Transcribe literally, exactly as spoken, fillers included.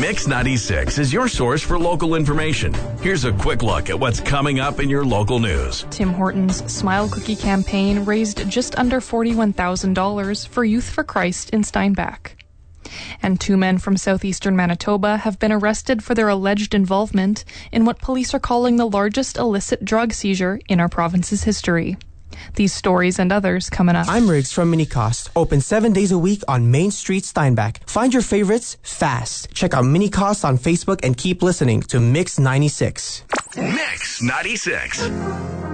Mix ninety-six is your source for local information. Here's a quick look at what's coming up in your local news. Tim Hortons Smile Cookie campaign raised just under forty-one thousand dollars for Youth for Christ in Steinbach. And two men from southeastern Manitoba have been arrested for their alleged involvement in what police are calling the largest illicit drug seizure in our province's history. These stories and others coming up. I'm Riggs from Minicost. Open seven days a week on Main Street, Steinbach. Find your favorites fast. Check out Minicost on Facebook and keep listening to Mix ninety-six. Mix ninety-six.